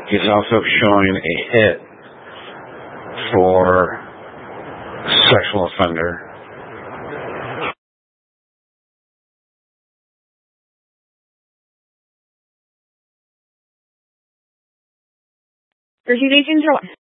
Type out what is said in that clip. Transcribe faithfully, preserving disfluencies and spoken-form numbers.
He's also showing a hit for sexual offender. thirty days into